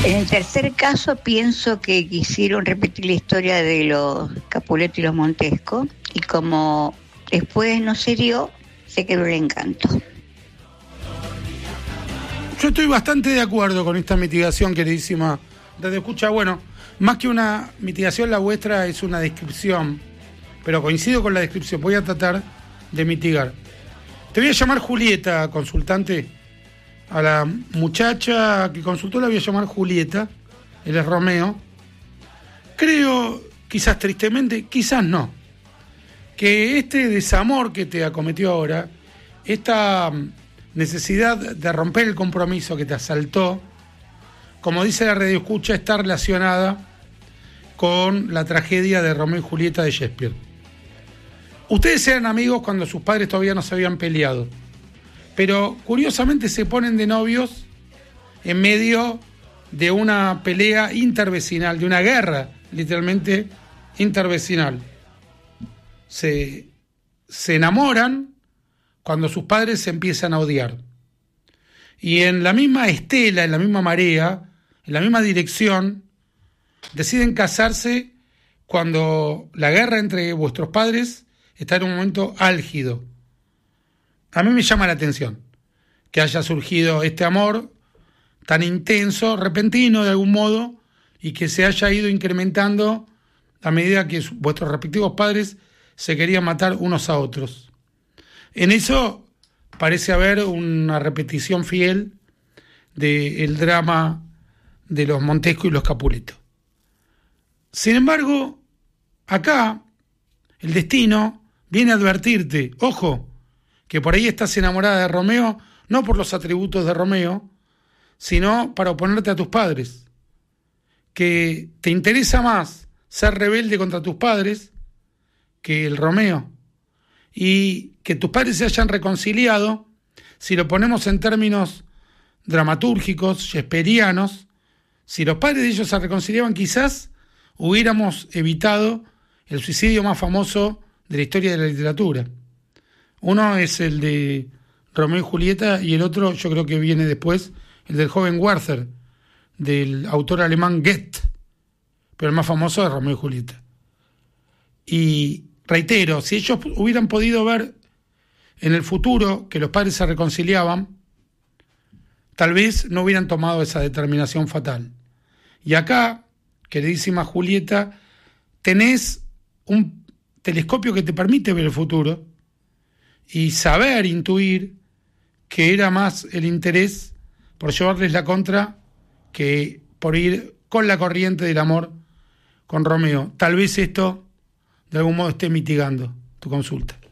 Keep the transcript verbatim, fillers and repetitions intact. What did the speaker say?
En el tercer caso pienso que quisieron repetir la historia de los Capuleto y los Montesco, y como después no se dio, se quedó el encanto. Yo estoy bastante de acuerdo con esta mitigación, queridísima Radio Escucha. Bueno, más que una mitigación, la vuestra es una descripción, pero coincido con la descripción. Voy a tratar de mitigar. Te voy a llamar Julieta, consultante. A la muchacha que consultó la voy a llamar Julieta. Él es Romeo. Creo, quizás tristemente, quizás no, que este desamor que te acometió ahora, esta necesidad de romper el compromiso que te asaltó, como dice la Radio Escucha, está relacionada con la tragedia de Romeo y Julieta de Shakespeare. Ustedes eran amigos cuando sus padres todavía no se habían peleado, pero curiosamente se ponen de novios en medio de una pelea intervecinal, de una guerra literalmente intervecinal. Se, se enamoran cuando sus padres se empiezan a odiar. Y en la misma estela, en la misma marea, en la misma dirección, deciden casarse cuando la guerra entre vuestros padres está en un momento álgido. A mí me llama la atención que haya surgido este amor tan intenso, repentino de algún modo, y que se haya ido incrementando a medida que vuestros respectivos padres se querían matar unos a otros. En eso parece haber una repetición fiel del drama de los Montesco y los Capuleto. Sin embargo, acá el destino viene a advertirte, ojo, que por ahí estás enamorada de Romeo, no por los atributos de Romeo, sino para oponerte a tus padres, que te interesa más ser rebelde contra tus padres que el Romeo, y que tus padres se hayan reconciliado, si lo ponemos en términos dramatúrgicos, shakespearianos, si los padres de ellos se reconciliaban, quizás hubiéramos evitado el suicidio más famoso de la historia de la literatura. Uno es el de Romeo y Julieta, y el otro yo creo que viene después, el del joven Werther, del autor alemán Goethe, pero el más famoso es Romeo y Julieta. Y reitero, si ellos hubieran podido ver en el futuro que los padres se reconciliaban, tal vez no hubieran tomado esa determinación fatal. Y acá, queridísima Julieta, tenés un telescopio que te permite ver el futuro y saber, intuir, que era más el interés por llevarles la contra que por ir con la corriente del amor con Romeo. Tal vez esto de algún modo esté mitigando tu consulta.